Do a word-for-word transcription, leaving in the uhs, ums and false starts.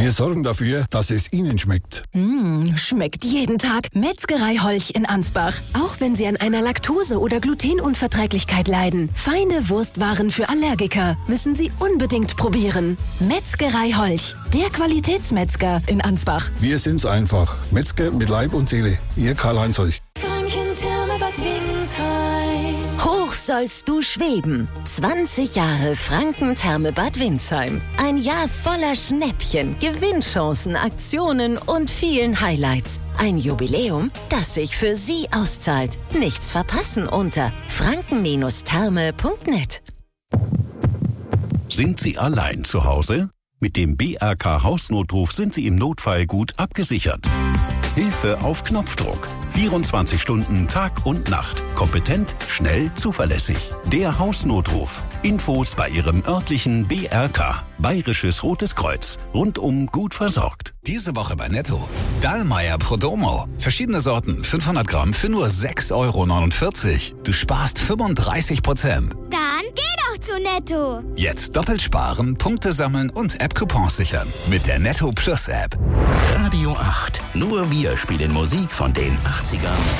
Wir sorgen dafür, dass es Ihnen schmeckt. Mmh, schmeckt jeden Tag. Metzgerei Holch in Ansbach. Auch wenn Sie an einer Laktose- oder Glutenunverträglichkeit leiden. Feine Wurstwaren für Allergiker müssen Sie unbedingt probieren. Metzgerei Holch, der Qualitätsmetzger in Ansbach. Wir sind's einfach. Metzger mit Leib und Seele. Ihr Karl-Heinz Holch. Franken-Therme Bad Windsheim. Hoch sollst du schweben. zwanzig Jahre Franken-Therme Bad Windsheim. Ein Jahr voller Schnäppchen, Gewinnchancen, Aktionen und vielen Highlights. Ein Jubiläum, das sich für Sie auszahlt. Nichts verpassen unter franken Therme punkt net. Sind Sie allein zu Hause? Mit dem B R K-Hausnotruf sind Sie im Notfall gut abgesichert. Hilfe auf Knopfdruck. vierundzwanzig Stunden Tag und Nacht. Kompetent, schnell, zuverlässig. Der Hausnotruf. Infos bei Ihrem örtlichen B R K. Bayerisches Rotes Kreuz. Rundum gut versorgt. Diese Woche bei Netto. Dallmayr Prodomo. Verschiedene Sorten, fünfhundert Gramm für nur sechs Euro neunundvierzig. Du sparst fünfunddreißig Prozent. Dann geh doch zu Netto. Jetzt doppelt sparen, Punkte sammeln und App-Coupons sichern. Mit der Netto Plus App. Radio acht. Nur wir spielen Musik von den achtzigern